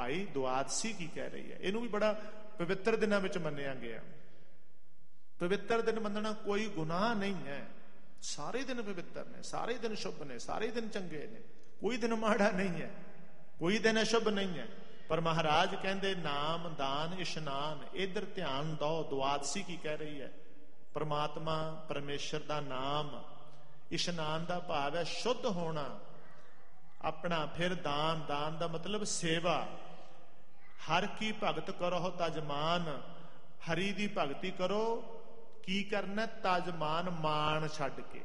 ਭਾਈ ਦੁਆਦਸੀ ਕੀ ਕਹਿ ਰਹੀ ਹੈ। ਇਹਨੂੰ ਵੀ ਬੜਾ ਪਵਿੱਤਰ ਦਿਨਾਂ ਵਿੱਚ ਮੰਨਿਆ ਗਿਆ। ਪਵਿੱਤਰ ਦਿਨ ਮੰਨਣਾ ਕੋਈ ਗੁਨਾਹ ਨਹੀਂ ਹੈ। ਸਾਰੇ ਦਿਨ ਪਵਿੱਤਰ ਨੇ, ਸਾਰੇ ਦਿਨ ਸ਼ੁਭ ਨੇ, ਸਾਰੇ ਦਿਨ ਚੰਗੇ ਨੇ, ਕੋਈ ਦਿਨ ਮਾੜਾ ਨਹੀਂ ਹੈ, ਕੋਈ ਦਿਨ ਅਸ਼ੁਭ ਨਹੀਂ ਹੈ। ਪਰ ਮਹਾਰਾਜ ਕਹਿੰਦੇ ਨਾਮ ਦਾਨ ਇਸ਼ਨਾਨ, ਇਧਰ ਧਿਆਨ ਦਿਓ। ਦੁਆਦਸੀ ਕੀ ਕਹਿ ਰਹੀ ਹੈ? ਪਰਮਾਤਮਾ ਪਰਮੇਸ਼ਰ ਦਾ ਨਾਮ। ਇਸ਼ਨਾਨ ਦਾ ਭਾਵ ਹੈ ਸ਼ੁੱਧ ਹੋਣਾ ਆਪਣਾ। ਫਿਰ ਦਾਨ, ਦਾਨ ਦਾ ਮਤਲਬ ਸੇਵਾ। ਹਰ ਕੀ ਭਗਤ ਕਰੋ ਤਜਮਾਨ, ਹਰੀ ਦੀ ਭਗਤੀ ਕਰੋ। ਕੀ ਕਰਨਾ? ਤਜਮਾਨ, ਮਾਣ ਛੱਡ ਕੇ।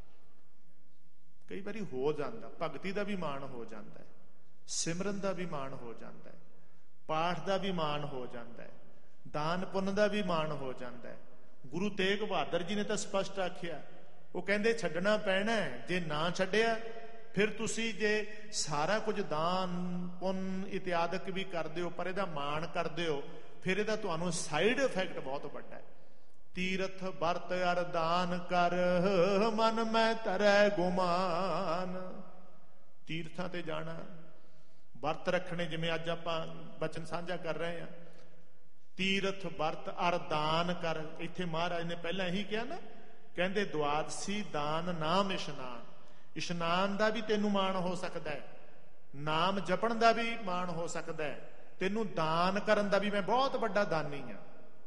ਕਈ ਵਾਰੀ ਹੋ ਜਾਂਦਾ, ਭਗਤੀ ਦਾ ਵੀ ਮਾਣ ਹੋ ਜਾਂਦਾ ਹੈ, ਸਿਮਰਨ ਦਾ ਵੀ ਮਾਣ ਹੋ ਜਾਂਦਾ ਹੈ, ਪਾਠ ਦਾ ਵੀ ਮਾਣ ਹੋ ਜਾਂਦਾ ਹੈ, ਦਾਨ ਪੁੰਨ ਦਾ ਵੀ ਮਾਣ ਹੋ ਜਾਂਦਾ ਹੈ। ਗੁਰੂ ਤੇਗ ਬਹਾਦਰ ਜੀ ਨੇ ਤਾਂ ਸਪਸ਼ਟ ਆਖਿਆ, ਉਹ ਕਹਿੰਦੇ ਛੱਡਣਾ ਪੈਣਾ। ਜੇ ਨਾ ਛੱਡਿਆ ਫਿਰ ਤੁਸੀਂ ਜੇ ਸਾਰਾ ਕੁਝ ਦਾਨ ਪੁੰਨ ਇਤਿਆਦਿਕ ਵੀ ਕਰਦੇ ਹੋ ਪਰ ਇਹਦਾ ਮਾਣ ਕਰਦੇ ਹੋ, ਫਿਰ ਇਹਦਾ ਤੁਹਾਨੂੰ ਸਾਈਡ ਇਫੈਕਟ ਬਹੁਤ ਵੱਡਾ ਹੈ। ਤੀਰਥ ਵਰਤ ਅਰ ਦਾਨ ਕਰ, ਮਨ ਮੈਂ ਧਰੈ ਗੁਮਾਨ। ਤੀਰਥਾਂ ਤੇ ਜਾਣਾ, ਵਰਤ ਰੱਖਣੇ, ਜਿਵੇਂ ਅੱਜ ਆਪਾਂ ਬਚਨ ਸਾਂਝਾ ਕਰ ਰਹੇ ਹਾਂ। ਤੀਰਥ ਵਰਤ ਅਰ ਦਾਨ ਕਰ, ਇੱਥੇ ਮਹਾਰਾਜ ਨੇ ਪਹਿਲਾਂ ਇਹੀ ਕਿਹਾ ਨਾ, ਕਹਿੰਦੇ ਦੁਆਦਸੀ ਦਾਨ ਨਾਮ ਇਸ਼ਨਾਨ। ਇਸ਼ਨਾਨ ਦਾ ਵੀ ਤੈਨੂੰ ਮਾਣ ਹੋ ਸਕਦਾ ਹੈ, ਨਾਮ ਜਪਣ ਦਾ ਵੀ ਮਾਣ ਹੋ ਸਕਦਾ ਹੈ, ਤੈਨੂੰ ਦਾਨ ਕਰਨ ਦਾ ਵੀ, ਮੈਂ ਬਹੁਤ ਵੱਡਾ ਦਾਨੀ ਹਾਂ,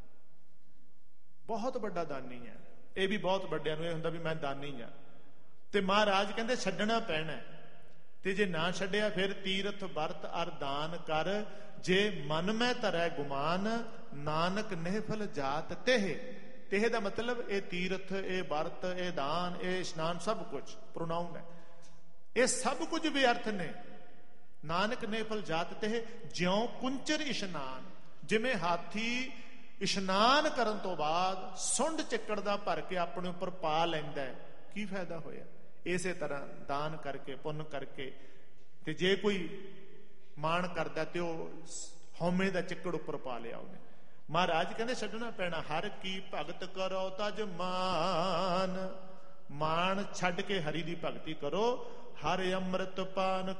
ਬਹੁਤ ਵੱਡਾ ਦਾਨੀ ਹਾਂ। ਇਹ ਵੀ ਬਹੁਤ ਵੱਡਿਆਂ ਨੂੰ ਇਹ ਹੁੰਦਾ ਵੀ ਮੈਂ ਦਾਨੀ ਹਾਂ। ਤੇ ਮਹਾਰਾਜ ਕਹਿੰਦੇ ਛੱਡਣਾ ਪੈਣਾ, ਤੇ ਜੇ ਨਾ ਛੱਡਿਆ ਫਿਰ ਤੀਰਥ ਵਰਤ ਅਰ ਦਾਨ ਕਰ, ਜੇ ਮਨ ਮੈਂ ਧਰੈ ਗੁਮਾਨ, ਨਾਨਕ ਨਿਹਫਲ ਜਾਤ ਤੇਹ। ਤੇਹ ਦਾ ਮਤਲਬ ਇਹ ਤੀਰਥ, ਇਹ ਵਰਤ, ਇਹ ਦਾਨ, ਇਹ ਇਸ਼ਨਾਨ, ਸਭ ਕੁਝ ਪ੍ਰੋਨਾਊਨ ਹੈ। ਇਹ ਸਭ ਕੁਝ ਵਿਅਰਥ ਨੇ। ਨਾਨਕ ਨਿਹਫਲ ਜਾਤ ਤੇਹ, ਜਿਉਂ ਕੁੰਚਰ ਇਸ਼ਨਾਨ। ਜਿਵੇਂ ਹਾਥੀ ਇਸ਼ਨਾਨ ਕਰਨ ਤੋਂ ਬਾਅਦ ਸੁੰਡ ਚੱਕੜ ਦਾ ਭਰ ਕੇ ਆਪਣੇ ਉੱਪਰ ਪਾ ਲੈਂਦਾ ਹੈ, ਕੀ ਫਾਇਦਾ ਹੋਇਆ? ਇਸੇ ਤਰ੍ਹਾਂ ਦਾਨ ਕਰਕੇ, ਪੁੰਨ ਕਰਕੇ, ਤੇ ਜੇ ਕੋਈ ਮਾਣ ਕਰਦਾ ਤੇ ਉਹ ਹਉਮੈ ਦਾ ਚੱਕੜ ਉੱਪਰ ਪਾ ਲਿਆ ਉਹਨੇ। ਮਹਾਰਾਜ ਕਹਿੰਦੇ ਛੱਡਣਾ ਪੈਣਾ। ਹਰ ਕੀ ਭਗਤ ਕਰੋ ਤਜ ਮਾਨ, ਮਾਣ ਛੱਡ ਕੇ ਹਰੀ ਦੀ ਭਗਤੀ ਕਰੋ। ਹਰ ਅੰਮ੍ਰਿਤ ਪਾਨ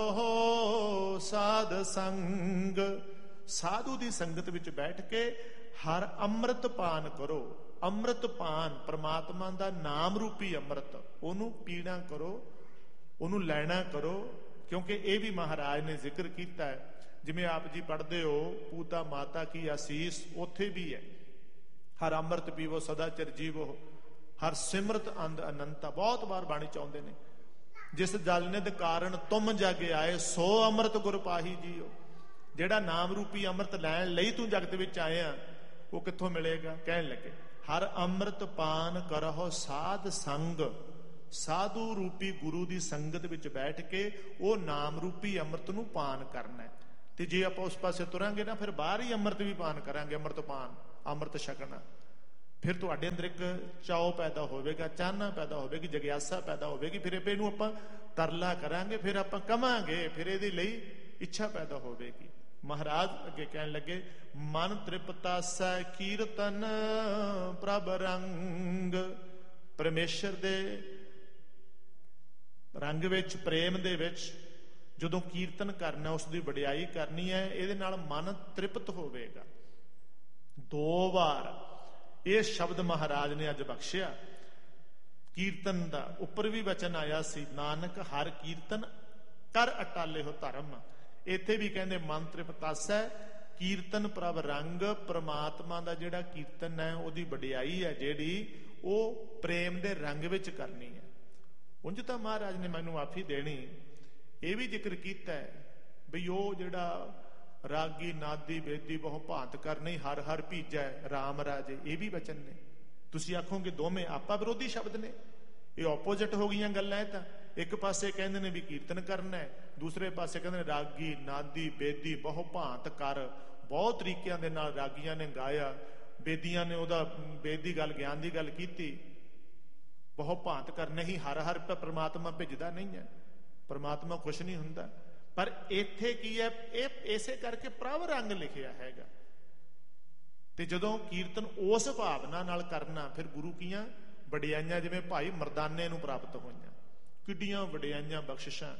ਕਰੋ ਸਾਧ ਸੰਗ, ਸਾਧੂ ਦੀ ਸੰਗਤ ਵਿੱਚ ਬੈਠ ਕੇ ਹਰ ਅੰਮ੍ਰਿਤ ਪਾਨ ਕਰੋ। ਅੰਮ੍ਰਿਤ ਪਾਨ, ਪ੍ਰਮਾਤਮਾ ਦਾ ਨਾਮ ਰੂਪੀ ਅੰਮ੍ਰਿਤ, ਉਹਨੂੰ ਪੀਣਾ ਕਰੋ, ਉਹਨੂੰ ਲੈਣਾ ਕਰੋ। ਕਿਉਂਕਿ ਇਹ ਵੀ ਮਹਾਰਾਜ ਨੇ ਜ਼ਿਕਰ ਕੀਤਾ ਹੈ, ਜਿਵੇਂ ਆਪ ਜੀ ਪੜ੍ਹਦੇ ਹੋ ਪੂਤਾ ਮਾਤਾ ਕੀ ਆਸੀਸ, ਉੱਥੇ ਵੀ ਹੈ ਹਰ ਅੰਮ੍ਰਿਤ ਪੀਵੋ ਸਦਾ ਚਿਰ ਜੀਵੋ, ਹਰ ਸਿਮਰਤ ਅੰਧ ਅਨੰਤਾ। ਬਹੁਤ ਵਾਰ ਬਾਣੀ ਚ ਆਉਂਦੇ ਨੇ, ਜਿਸ ਜਲ ਨਿਧ ਕਾਰਨ ਤੁਮ ਜਗ ਆਏ, ਸੋ ਅੰਮ੍ਰਿਤ ਗੁਰ ਪਾਹੀ ਜੀਓ। ਜਿਹੜਾ ਨਾਮ ਰੂਪੀ ਅੰਮ੍ਰਿਤ ਲੈਣ ਲਈ ਤੂੰ ਜਗਤ ਵਿੱਚ ਆਇਆ, ਉਹ ਕਿੱਥੋਂ ਮਿਲੇਗਾ? ਕਹਿਣ ਲੱਗੇ ਹਰ ਅੰਮ੍ਰਿਤ ਪਾਨ ਕਰਹੁ ਸਾਧ ਸੰਗ। ਸਾਧੂ ਰੂਪੀ ਗੁਰੂ ਦੀ ਸੰਗਤ ਵਿੱਚ ਬੈਠ ਕੇ ਉਹ ਨਾਮ ਰੂਪੀ ਅੰਮ੍ਰਿਤ ਨੂੰ ਪਾਨ ਕਰਨਾ ਹੈ। ਤੇ ਜੇ ਆਪਾਂ ਉਸ ਪਾਸੇ ਤੁਰਾਂਗੇ ਨਾ, ਫਿਰ ਬਾਹਰ ਹੀ ਅੰਮ੍ਰਿਤ ਵੀ ਪਾਨ ਕਰਾਂਗੇ, ਅੰਮ੍ਰਿਤ ਪਾਨ, ਅੰਮ੍ਰਿਤ ਛਕਣਾ। ਫਿਰ ਤੁਹਾਡੇ ਅੰਦਰ ਇੱਕ ਚਾਉ ਪੈਦਾ ਹੋਵੇਗਾ, ਚਾਹਨਾ ਪੈਦਾ ਹੋਵੇਗੀ, ਜਗਿਆਸਾ ਪੈਦਾ ਹੋਵੇਗੀ। ਫਿਰ ਇਹਨੂੰ ਆਪਾਂ ਤਰਲਾ ਕਰਾਂਗੇ, ਫਿਰ ਆਪਾਂ ਕਵਾਂਗੇ, ਫਿਰ ਇਹਦੇ ਲਈ ਇੱਛਾ ਪੈਦਾ ਹੋਵੇਗੀ। ਮਹਾਰਾਜ ਅੱਗੇ ਕਹਿਣ ਲੱਗੇ ਮਨ ਤ੍ਰਿਪਤਾਸੈ ਕੀਰਤਨ ਪ੍ਰਭ ਰੰਗ। ਪਰਮੇਸ਼ਰ ਦੇ ਰੰਗ ਵਿੱਚ, ਪ੍ਰੇਮ ਦੇ ਵਿੱਚ ਜਦੋਂ ਕੀਰਤਨ ਕਰਨਾ, ਉਸ ਦੀ ਵਡਿਆਈ ਕਰਨੀ ਹੈ, ਇਹਦੇ ਨਾਲ ਮਨ ਤ੍ਰਿਪਤ ਹੋਵੇਗਾ। 2 ਵਾਰ ਇਹ ਸ਼ਬਦ ਮਹਾਰਾਜ ਨੇ ਅੱਜ ਬਖਸ਼ਿਆ ਕੀਰਤਨ ਦਾ। ਉੱਪਰ ਵੀ ਵਚਨ ਆਇਆ ਸੀ, ਨਾਨਕ ਹਰ ਕੀਰਤਨ ਕਰ ਅਟਾਲੇ ਹੋ ਧਰਮ। ਇੱਥੇ ਵੀ ਕਹਿੰਦੇ ਮਨ ਤ੍ਰਿਪਤਾਸੈ ਕੀਰਤਨ ਪ੍ਰਭ ਰੰਗ। ਪ੍ਰਮਾਤਮਾ ਦਾ ਜਿਹੜਾ ਕੀਰਤਨ ਹੈ, ਉਹਦੀ ਵਡਿਆਈ ਹੈ ਜਿਹੜੀ, ਉਹ ਪ੍ਰੇਮ ਦੇ ਰੰਗ ਵਿੱਚ ਕਰਨੀ ਹੈ। ਉਂਝ ਤਾਂ ਮਹਾਰਾਜ ਨੇ ਮੈਨੂੰ ਮਾਫੀ ਦੇਣੀ, ਇਹ ਵੀ ਜ਼ਿਕਰ ਕੀਤਾ ਬਈ ਉਹ ਜਿਹੜਾ ਰਾਗੀ ਨਾਦੀ ਬੇਦੀ ਬਹੁ ਭਾਂਤ ਕਰਨੀ, ਹਰ ਹਰ ਭੀਜੈ ਰਾਮ ਰਾਜੇ, ਇਹ ਵੀ ਵਚਨ ਨੇ। ਤੁਸੀਂ ਆਖੋਗੇ ਦੋਵੇਂ ਆਪਾ ਵਿਰੋਧੀ ਸ਼ਬਦ ਨੇ, ਇਹ ਆਪੋਜਿਟ ਹੋ ਗਈਆਂ ਗੱਲਾਂ। ਇਹ ਤਾਂ ਇੱਕ ਪਾਸੇ ਕਹਿੰਦੇ ਨੇ ਵੀ ਕੀਰਤਨ ਕਰਨਾ ਹੈ, ਦੂਸਰੇ ਪਾਸੇ ਕਹਿੰਦੇ ਨੇ ਰਾਗੀ ਨਾਦੀ ਬੇਦੀ ਬਹੁ ਭਾਂਤ ਕਰ। ਬਹੁਤ ਤਰੀਕਿਆਂ ਦੇ ਨਾਲ ਰਾਗੀਆਂ ਨੇ ਗਾਇਆ, ਬੇਦੀਆਂ ਨੇ ਉਹਦਾ ਵੇਦ ਦੀ ਗੱਲ, ਗਿਆਨ ਦੀ ਗੱਲ ਕੀਤੀ। ਬਹੁ ਭਾਂਤ ਕਰ, ਨਹੀਂ ਹਰ ਹਰ ਪ੍ਰਮਾਤਮਾ ਭਿੱਜਦਾ ਨਹੀਂ ਹੈ, ਪ੍ਰਮਾਤਮਾ ਕੁਛ ਨਹੀਂ ਹੁੰਦਾ। ਪਰ ਇੱਥੇ ਕੀ ਹੈ, ਇਹ ਇਸੇ ਕਰਕੇ ਪ੍ਰਭ ਰੰਗ ਲਿਖਿਆ ਹੈਗਾ। ਤੇ ਜਦੋਂ ਕੀਰਤਨ ਉਸ ਭਾਵਨਾ ਨਾਲ ਕਰਨਾ, ਫਿਰ ਗੁਰੂ ਕੀਆਂ ਵਡਿਆਈਆਂ, ਜਿਵੇਂ ਭਾਈ ਮਰਦਾਨੇ ਨੂੰ ਪ੍ਰਾਪਤ ਹੋਈਆਂ, ਕਿੱਡੀਆਂ ਵਡਿਆਈਆਂ ਬਖਸ਼ਿਸ਼ਾਂ।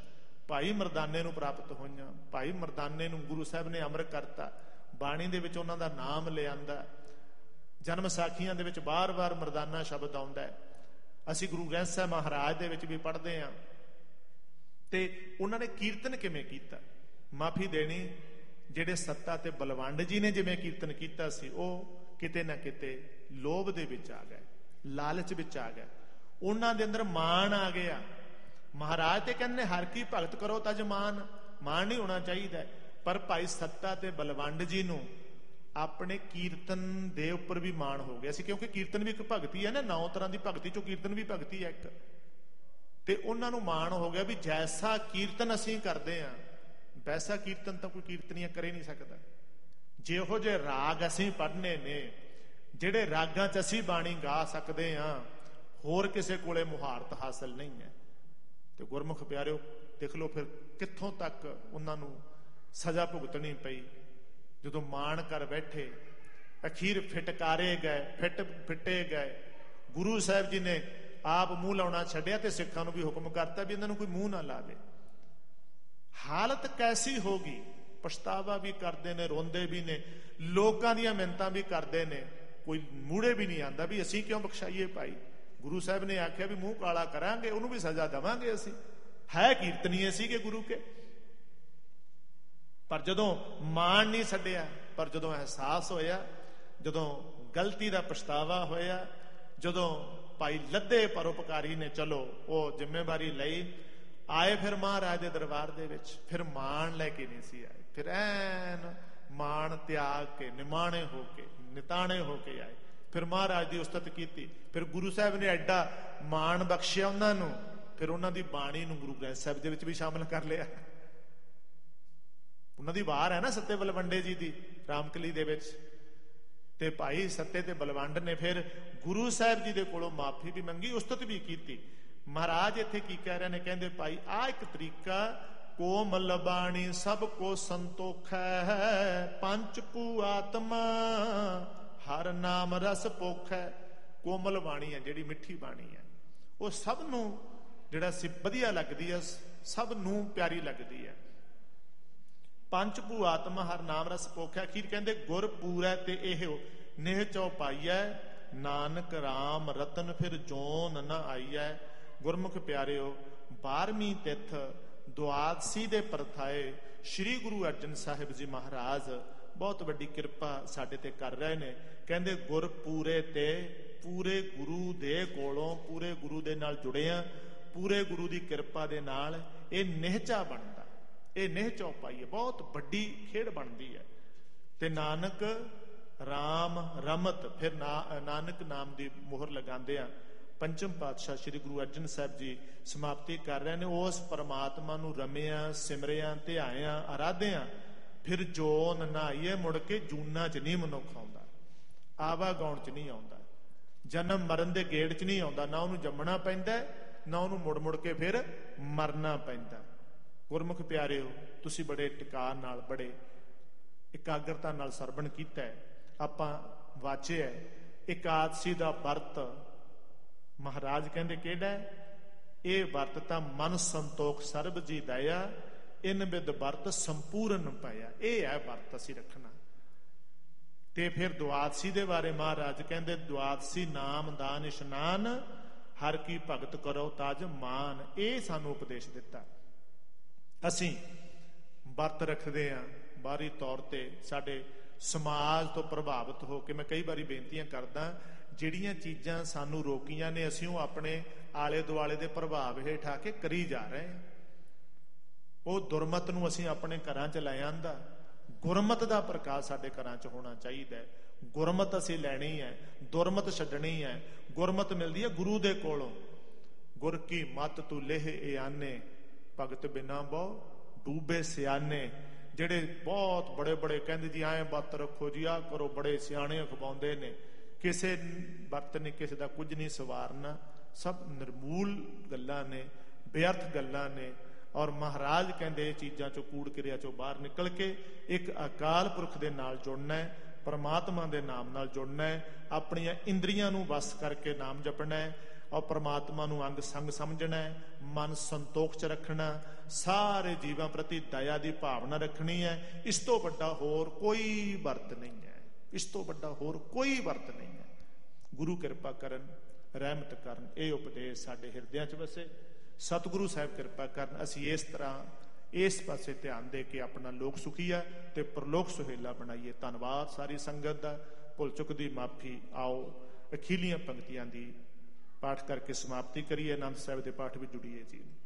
ਭਾਈ ਮਰਦਾਨੇ ਨੂੰ ਪ੍ਰਾਪਤ ਹੋਈਆਂ। ਭਾਈ ਮਰਦਾਨੇ ਨੂੰ ਗੁਰੂ ਸਾਹਿਬ ਨੇ ਅੰਮ੍ਰਿਤ ਕਰਤਾ, ਬਾਣੀ ਦੇ ਵਿੱਚ ਉਹਨਾਂ ਦਾ ਨਾਮ ਲਿਆਂਦਾ। ਜਨਮ ਸਾਖੀਆਂ ਦੇ ਵਿੱਚ ਬਾਰ-ਬਾਰ ਮਰਦਾਨਾ ਸ਼ਬਦ ਆਉਂਦਾ ਹੈ। ਅਸੀਂ ਗੁਰੂ ਗ੍ਰੰਥ ਸਾਹਿਬ ਮਹਾਰਾਜ ਦੇ ਵਿੱਚ ਵੀ ਪੜ੍ਹਦੇ ਹਾਂ। ਤੇ ਉਹਨਾਂ ਨੇ ਕੀਰਤਨ ਕਿਵੇਂ ਕੀਤਾ? ਮਾਫੀ ਦੇਣੀ, ਜਿਹੜੇ ਸੱਤਾ ਤੇ ਬਲਵੰਡ ਜੀ ਨੇ ਜਿਵੇਂ ਕੀਰਤਨ ਕੀਤਾ ਸੀ, ਉਹ ਕਿਤੇ ਨਾ ਕਿਤੇ ਲੋਭ ਦੇ ਵਿੱਚ ਆ ਗਏ, ਲਾਲਚ ਵਿੱਚ ਆ ਗਏ, ਉਹਨਾਂ ਦੇ ਅੰਦਰ ਮਾਣ ਆ ਗਿਆ। ਮਹਾਰਾਜ ਤੇ ਕਹਿੰਦੇ ਹਰ ਕੀ ਭਗਤ ਕਰੋ ਤਜ ਮਾਨ ਨਹੀਂ ਹੋਣਾ ਚਾਹੀਦਾ। ਪਰ ਭਾਈ ਸੱਤਾ ਤੇ ਬਲਵੰਡ ਜੀ ਨੂੰ ਆਪਣੇ ਕੀਰਤਨ ਦੇ ਉੱਪਰ ਵੀ ਮਾਣ ਹੋ ਗਿਆ ਸੀ, ਕਿਉਂਕਿ ਕੀਰਤਨ ਵੀ ਇੱਕ ਭਗਤੀ ਹੈ ਨਾ, 9 ਤਰ੍ਹਾਂ ਦੀ ਭਗਤੀ ਚੋਂ ਕੀਰਤਨ ਵੀ ਭਗਤੀ ਹੈ ਇੱਕ। ਤੇ ਉਹਨਾਂ ਨੂੰ ਮਾਣ ਹੋ ਗਿਆ ਵੀ ਜੈਸਾ ਕੀਰਤਨ ਅਸੀਂ ਕਰਦੇ ਹਾਂ ਵੈਸਾ ਕੀਰਤਨ ਤਾਂ ਕੋਈ ਕੀਰਤਨੀਆ ਕਰੇ ਨਹੀਂ ਸਕਦਾ। ਜਿਹੋ ਜਿਹੇ ਰਾਗ ਅਸੀਂ ਪੜ੍ਹਨੇ ਨੇ, ਜਿਹੜੇ ਰਾਗਾਂ 'ਚ ਅਸੀਂ ਬਾਣੀ ਗਾ ਸਕਦੇ ਹਾਂ, ਹੋਰ ਕਿਸੇ ਕੋਲੇ ਮੁਹਾਰਤ ਹਾਸਲ ਨਹੀਂ ਹੈ। ਤੇ ਗੁਰਮੁਖ ਪਿਆਰਿਓ, ਦੇਖ ਲਓ ਫਿਰ ਕਿੱਥੋਂ ਤੱਕ ਉਹਨਾਂ ਨੂੰ ਸਜ਼ਾ ਭੁਗਤਣੀ ਪਈ। ਜਦੋਂ ਮਾਣ ਕਰ ਬੈਠੇ, ਅਖੀਰ ਫਿਟਕਾਰੇ ਗਏ, ਫਿੱਟੇ ਗਏ। ਗੁਰੂ ਸਾਹਿਬ ਜੀ ਨੇ ਆਪ ਮੂੰਹ ਲਾਉਣਾ ਛੱਡਿਆ ਤੇ ਸਿੱਖਾਂ ਨੂੰ ਵੀ ਹੁਕਮ ਕਰਤਾ ਵੀ ਇਹਨਾਂ ਨੂੰ ਕੋਈ ਮੂੰਹ ਨਾ ਲਾਵੇ। ਹਾਲਤ ਕੈਸੀ ਹੋ ਗਈ? ਪਛਤਾਵਾ ਵੀ ਕਰਦੇ ਨੇ, ਰੋਂਦੇ ਵੀ ਨੇ, ਲੋਕਾਂ ਦੀਆਂ ਮਿੰਨਤਾਂ ਵੀ ਕਰਦੇ ਨੇ, ਕੋਈ ਮੂਹਰੇ ਵੀ ਨਹੀਂ ਆਂਦਾ ਵੀ ਅਸੀਂ ਕਿਉਂ ਬਖਸ਼ਾਈਏ ਭਾਈ। ਗੁਰੂ ਸਾਹਿਬ ਨੇ ਆਖਿਆ ਵੀ ਮੂੰਹ ਕਾਲਾ ਕਰਾਂਗੇ, ਉਹਨੂੰ ਵੀ ਸਜ਼ਾ ਦੇਵਾਂਗੇ। ਅਸੀਂ ਹੈ ਕੀਰਤਨੀਏ ਸੀਗੇ ਗੁਰੂ ਕੇ। ਪਰ ਜਦੋਂ ਮਾਣ ਨਹੀਂ ਛੱਡਿਆ, ਪਰ ਜਦੋਂ ਅਹਿਸਾਸ ਹੋਇਆ, ਜਦੋਂ ਗਲਤੀ ਦਾ ਪਛਤਾਵਾ ਹੋਇਆ, ਜਦੋਂ ਭਾਈ ਲੱਦੇ ਪਰਉਪਕਾਰੀ ਨੇ ਚਲੋ ਉਹ ਜ਼ਿੰਮੇਵਾਰੀ ਲਈ, ਆਏ ਫਿਰ ਮਹਾਰਾਜ ਦੇ ਦਰਬਾਰ ਦੇ ਵਿੱਚ। ਫਿਰ ਮਾਣ ਲੈ ਕੇ ਨਹੀਂ ਸੀ ਆਏ, ਫਿਰ ਐਨ ਮਾਣ ਤਿਆਗ ਕੇ, ਨਿਮਾਣੇ ਹੋ ਕੇ, ਨਿਤਾਣੇ ਹੋ ਕੇ ਆਏ। ਫਿਰ ਮਹਾਰਾਜ ਦੀ ਉਸਤਤ ਕੀਤੀ। ਫਿਰ ਗੁਰੂ ਸਾਹਿਬ ਨੇ ਐਡਾ ਮਾਣ ਬਖਸ਼ਿਆ ਉਹਨਾਂ ਨੂੰ, ਫਿਰ ਉਹਨਾਂ ਦੀ ਬਾਣੀ ਨੂੰ ਗੁਰੂ ਗ੍ਰੰਥ ਸਾਹਿਬ ਦੇ ਵਿੱਚ ਵੀ ਸ਼ਾਮਲ ਕਰ ਲਿਆ। ਉਹਨਾਂ ਦੀ ਵਾਰ ਹੈ ਨਾ ਸੱਤੇ ਬਲਵੰਡੇ ਜੀ ਦੀ ਰਾਮਕਲੀ ਦੇ ਵਿੱਚ। ਤੇ ਭਾਈ ਸੱਤੇ ਤੇ ਬਲਵੰਡ ਨੇ ਫਿਰ ਗੁਰੂ ਸਾਹਿਬ ਜੀ ਦੇ ਕੋਲੋਂ ਮਾਫੀ ਵੀ ਮੰਗੀ, ਉਸਤਤ ਵੀ ਕੀਤੀ। ਮਹਾਰਾਜ ਇੱਥੇ ਕੀ ਕਹਿ ਰਹੇ ਨੇ? ਕਹਿੰਦੇ ਭਾਈ ਆਹ ਇੱਕ ਤਰੀਕਾ, ਕੋਮਲ ਬਾਣੀ ਸਭ ਕੋ ਸੰਤੋਖ ਹੈ, ਪੰਚ ਪੂ ਆਤਮਾ ਹਰ ਨਾਮ ਰਸ ਪੋਖ ਹੈ। ਕੋਮਲ ਬਾਣੀ ਹੈ ਜਿਹੜੀ, ਮਿੱਠੀ ਬਾਣੀ ਹੈ, ਉਹ ਸਭ ਨੂੰ ਜਿਹੜਾ ਵਧੀਆ ਲੱਗਦੀ ਹੈ, ਸਭ ਨੂੰ ਪਿਆਰੀ ਲੱਗਦੀ ਹੈ। ਪੰਜ ਭੂ ਆਤਮਾ ਹਰ ਨਾਮ ਰਸ ਪੋਖਿਆ। ਅਖੀਰ ਕਹਿੰਦੇ ਗੁਰ ਪੂਰੈ ਤੇ ਇਹੋ ਨੇਹ ਚਉ ਪਾਈਐ, ਨਾਨਕ ਰਾਮ ਰਤਨ ਫਿਰ ਜੋਨ ਨ ਆਈਐ। ਗੁਰਮੁਖ ਪਿਆਰਿਓ, 12ਵੀਂ ਤਿੱਥ ਦੁਆਦਸੀ ਦੇ ਪਰਥਾਏ ਸ੍ਰੀ ਗੁਰੂ ਅਰਜਨ ਸਾਹਿਬ ਜੀ ਮਹਾਰਾਜ ਬਹੁਤ ਵੱਡੀ ਕਿਰਪਾ ਸਾਡੇ ਤੇ ਕਰ ਰਹੇ ਨੇ। ਕਹਿੰਦੇ ਗੁਰ ਪੂਰੇ ਤੇ, ਪੂਰੇ ਗੁਰੂ ਦੇ ਕੋਲੋਂ, ਪੂਰੇ ਗੁਰੂ ਦੇ ਨਾਲ ਜੁੜੇ ਆ, ਪੂਰੇ ਗੁਰੂ ਦੀ ਕਿਰਪਾ ਦੇ ਨਾਲ ਇਹ ਨਿਹਚਾ ਬਣਦਾ, ਇਹ ਨਿਹ ਚੌਪਾਈ ਹੈ, ਬਹੁਤ ਵੱਡੀ ਖੇਡ ਬਣਦੀ ਹੈ। ਤੇ ਨਾਨਕ ਰਾਮ ਰਮਤ, ਫਿਰ ਨਾਨਕ ਨਾਮ ਦੀ ਮੋਹਰ ਲਗਾਉਂਦੇ ਆ। ਪੰਚਮ ਪਾਤਸ਼ਾਹ ਸ੍ਰੀ ਗੁਰੂ ਅਰਜਨ ਸਾਹਿਬ ਜੀ ਸਮਾਪਤੀ ਕਰ ਰਹੇ ਨੇ। ਉਸ ਪਰਮਾਤਮਾ ਨੂੰ ਰਮਿਆ, ਸਿਮਰਿਆ, ਧਿਆਇਆ, ਆਰਾਧਿਆ, ਫਿਰ ਜੋਨ ਨਾ ਆਈਏ, ਮੁੜ ਕੇ ਜੂਨਾ ਚ ਨਹੀਂ ਮਨੁੱਖ ਆਉਂਦਾ, ਆਵਾਗਾਉਣ ਚ ਨਹੀਂ ਆਉਂਦਾ, ਜਨਮ ਮਰਨ ਦੇ ਗੇੜ ਚ ਨਹੀਂ ਆਉਂਦਾ। ਨਾ ਉਹਨੂੰ ਜੰਮਣਾ ਪੈਂਦਾ, ਨਾ ਉਹਨੂੰ ਮੁੜ ਮੁੜ ਕੇ ਫਿਰ ਮਰਨਾ ਪੈਂਦਾ। ਗੁਰਮੁਖ ਪਿਆਰਿਓ, ਤੁਸੀਂ ਬੜੇ ਟਿਕਾ ਨਾਲ, ਬੜੇ ਇਕਾਗਰਤਾ ਨਾਲ ਸਰਵਣ ਕੀਤਾ ਹੈ। ਆਪਾਂ ਵਾਚਿਆ ਇਕਾਦਸ਼ੀ ਦਾ ਵਰਤ, ਮਹਾਰਾਜ ਕਹਿੰਦੇ ਕਿਹੜਾ ਹੈ? ਇਹ ਵਰਤ ਤਾਂ ਮਨ ਸੰਤੋਖ ਸਰਬ ਜੀ ਦਇਆ, ਇਨ ਬਿਦ ਵਰਤ ਸੰਪੂਰਨ ਪਾਇਆ। ਇਹ ਹੈ ਵਰਤ ਅਸੀਂ ਰੱਖਣਾ। ਤੇ ਫਿਰ ਦੁਆਦਸੀ ਦੇ ਬਾਰੇ ਮਹਾਰਾਜ ਕਹਿੰਦੇ ਦੁਆਦਸੀ ਨਾਮ ਦਾਨ ਇਸ਼ਨਾਨ, ਹਰ ਕੀ ਭਗਤ ਕਰੋ ਤਜ ਮਾਨ। ਇਹ ਸਾਨੂੰ ਉਪਦੇਸ਼ ਦਿੱਤਾ। ਅਸੀਂ ਵਰਤ ਰੱਖਦੇ ਹਾਂ ਬਾਹਰੀ ਤੌਰ ਤੇ, ਸਾਡੇ ਸਮਾਜ ਤੋਂ ਪ੍ਰਭਾਵਿਤ ਹੋ ਕੇ। ਮੈਂ ਕਈ ਵਾਰੀ ਬੇਨਤੀਆਂ ਕਰਦਾ, ਜਿਹੜੀਆਂ ਚੀਜ਼ਾਂ ਸਾਨੂੰ ਰੋਕੀਆਂ ਨੇ, ਅਸੀਂ ਉਹ ਆਪਣੇ ਆਲੇ ਦੁਆਲੇ ਦੇ ਪ੍ਰਭਾਵ ਹੇਠ ਆ ਕੇ ਕਰੀ ਜਾ ਰਹੇ ਹਾਂ। ਉਹ ਦੁਰਮਤ ਨੂੰ ਅਸੀਂ ਆਪਣੇ ਘਰਾਂ 'ਚ ਲੈ ਆਂਦਾ। ਗੁਰਮਤ ਦਾ ਪ੍ਰਕਾਸ਼ ਸਾਡੇ ਘਰਾਂ 'ਚ ਹੋਣਾ ਚਾਹੀਦਾ ਹੈ। ਗੁਰਮਤ ਅਸੀਂ ਲੈਣੀ ਹੈ, ਦੁਰਮਤ ਛੱਡਣੀ ਹੈ। ਗੁਰਮਤ ਮਿਲਦੀ ਹੈ ਗੁਰੂ ਦੇ ਕੋਲੋਂ। ਗੁਰ ਕੀ ਮਤ ਤੂੰ ਲੇਹ ਏ ਆਨੇ, ਭਗਤ ਬਿਨਾ ਬਹੁ ਡੂਬੇ ਸਿਆਣੇ। ਜਿਹੜੇ ਬਹੁਤ ਬੜੇ ਬੜੇ ਕਹਿੰਦੇ ਜੀ ਐਂ ਵਰਤ ਰੱਖੋ ਜੀ, ਆਹ ਕਰੋ, ਬੜੇ ਸਿਆਣੇ ਅਖਵਾਉਂਦੇ ਨੇ। ਕਿਸੇ ਵਰਤ ਨੇ ਕਿਸੇ ਦਾ ਕੁਝ ਨਹੀਂ ਸਵਾਰਨਾ, ਸਭ ਨਿਰਮੂਲ ਗੱਲਾਂ ਨੇ, ਬੇਅਰਥ ਗੱਲਾਂ ਨੇ। ਔਰ ਮਹਾਰਾਜ ਕਹਿੰਦੇ ਇਹ ਚੀਜ਼ਾਂ ਚੋਂ, ਕੂੜ ਕਿਰਿਆ ਚੋਂ ਬਾਹਰ ਨਿਕਲ ਕੇ ਇੱਕ ਅਕਾਲ ਪੁਰਖ ਦੇ ਨਾਲ ਜੁੜਨਾ ਹੈ, ਪਰਮਾਤਮਾ ਦੇ ਨਾਮ ਨਾਲ ਜੁੜਨਾ ਹੈ, ਆਪਣੀਆਂ ਇੰਦਰੀਆਂ ਨੂੰ ਵਸ ਕਰਕੇ ਨਾਮ ਜਪਣਾ ਹੈ, ਔਰ ਪ੍ਰਮਾਤਮਾ ਨੂੰ ਅੰਗ ਸੰਗ ਸਮਝਣਾ ਹੈ, ਮਨ ਸੰਤੋਖ 'ਚ ਰੱਖਣਾ, ਸਾਰੇ ਜੀਵਾਂ ਪ੍ਰਤੀ ਦਇਆ ਦੀ ਭਾਵਨਾ ਰੱਖਣੀ ਹੈ। ਇਸ ਤੋਂ ਵੱਡਾ ਹੋਰ ਕੋਈ ਵਰਤ ਨਹੀਂ ਹੈ, ਇਸ ਤੋਂ ਵੱਡਾ ਹੋਰ ਕੋਈ ਵਰਤ ਨਹੀਂ ਹੈ। ਗੁਰੂ ਕਿਰਪਾ ਕਰਨ, ਰਹਿਮਤ ਕਰਨ, ਇਹ ਉਪਦੇਸ਼ ਸਾਡੇ ਹਿਰਦਿਆਂ 'ਚ ਵਸੇ। ਸਤਿਗੁਰੂ ਸਾਹਿਬ ਕਿਰਪਾ ਕਰਨ, ਅਸੀਂ ਇਸ ਤਰ੍ਹਾਂ ਇਸ ਪਾਸੇ ਧਿਆਨ ਦੇ ਕੇ ਆਪਣਾ ਲੋਕ ਸੁਖੀਆ ਤੇ ਪਰਲੋਕ ਸੁਹੇਲਾ ਬਣਾਈਏ। ਧੰਨਵਾਦ ਸਾਰੀ ਸੰਗਤ ਦਾ। ਭੁੱਲ ਚੁੱਕ ਦੀ ਮਾਫੀ। ਆਓ ਅਖੀਲੀਆਂ ਪੰਕਤੀਆਂ ਦੀ ਪਾਠ ਕਰਕੇ ਸਮਾਪਤੀ ਕਰੀਏ। ਆਨੰਦ ਸਾਹਿਬ ਦੇ ਪਾਠ ਵਿੱਚ ਜੁੜੀਏ ਜੀ।